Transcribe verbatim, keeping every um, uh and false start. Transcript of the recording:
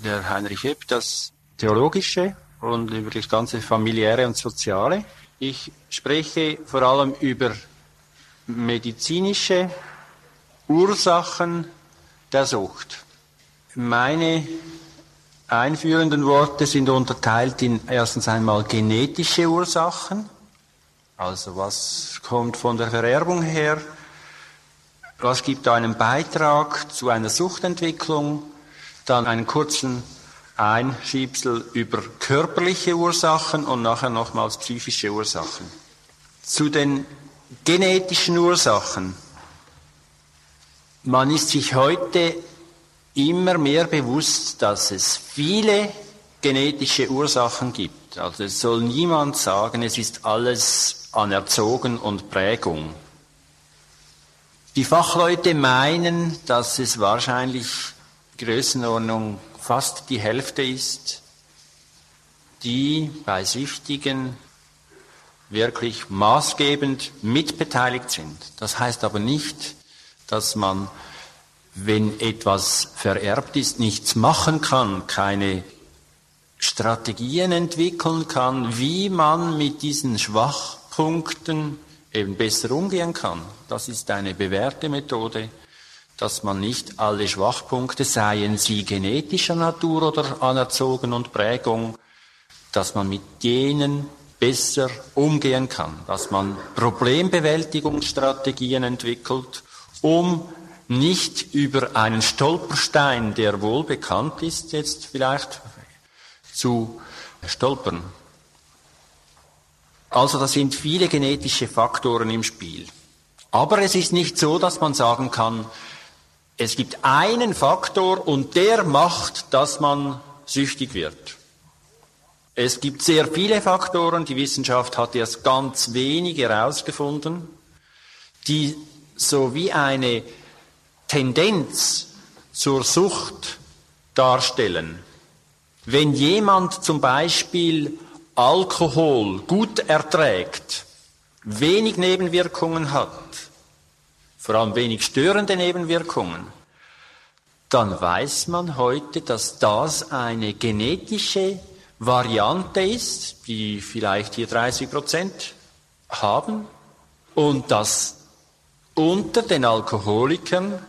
der Heinrich Epp das Theologische und über das ganze Familiäre und Soziale. Ich spreche vor allem über medizinische Ursachen der Sucht. Meine einführenden Worte sind unterteilt in erstens einmal genetische Ursachen, also was kommt von der Vererbung her, was gibt da einen Beitrag zu einer Suchtentwicklung, dann einen kurzen Einschiebsel über körperliche Ursachen und nachher nochmals psychische Ursachen. Zu den genetischen Ursachen. Man ist sich heute immer mehr bewusst, dass es viele genetische Ursachen gibt. Also es soll niemand sagen, es ist alles anerzogen und Prägung. Die Fachleute meinen, dass es wahrscheinlich Größenordnung fast die Hälfte ist, die bei Süchtigen wirklich maßgebend mitbeteiligt sind. Das heißt aber nicht, dass man, wenn etwas vererbt ist, nichts machen kann, keine Strategien entwickeln kann, wie man mit diesen Schwachpunkten eben besser umgehen kann. Das ist eine bewährte Methode, dass man nicht alle Schwachpunkte, seien sie genetischer Natur oder anerzogen und Prägung, dass man mit denen besser umgehen kann, dass man Problembewältigungsstrategien entwickelt, um nicht über einen Stolperstein, der wohl bekannt ist, jetzt vielleicht zu stolpern. Also da sind viele genetische Faktoren im Spiel. Aber es ist nicht so, dass man sagen kann, es gibt einen Faktor und der macht, dass man süchtig wird. Es gibt sehr viele Faktoren, die Wissenschaft hat erst ganz wenige herausgefunden, die so wie eine Tendenz zur Sucht darstellen. Wenn jemand zum Beispiel Alkohol gut erträgt, wenig Nebenwirkungen hat, vor allem wenig störende Nebenwirkungen, dann weiß man heute, dass das eine genetische Variante ist, die vielleicht hier dreißig Prozent haben, und dass unter den Alkoholikern